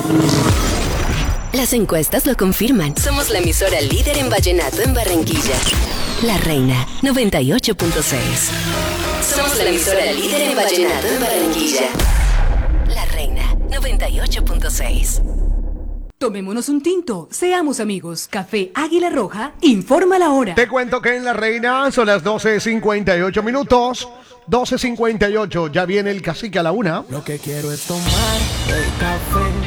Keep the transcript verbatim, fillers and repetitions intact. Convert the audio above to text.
Las encuestas lo confirman. Somos la emisora líder en vallenato en Barranquilla. La Reina, noventa y ocho punto seis. Somos la emisora líder en vallenato en Barranquilla. La Reina, noventa y ocho punto seis. Tomémonos un tinto, seamos amigos. Café Águila Roja, informa la hora. Te cuento que en La Reina son las doce cincuenta y ocho minutos. doce cincuenta y ocho, ya viene el cacique a la una. Lo que quiero es tomar el café